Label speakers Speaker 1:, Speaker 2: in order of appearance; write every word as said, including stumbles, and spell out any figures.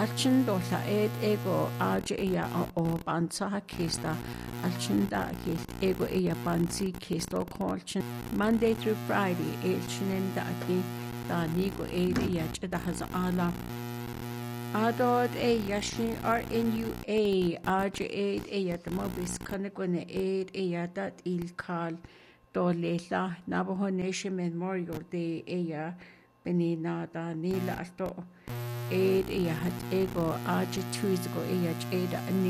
Speaker 1: Alchin dola ed ego aja iya o bansa kista alchin da ego iya bansi kisto kolchin Monday through Friday elchinen da ki da nigo ed iya chida has ala Adod e yashin R N U A aja ed iya tamobis kanagone ed iya dat il kal dolela Navajo Nation Memorial Day iya benina da nila alto Aid iya hat ego aja tuizgo iya jada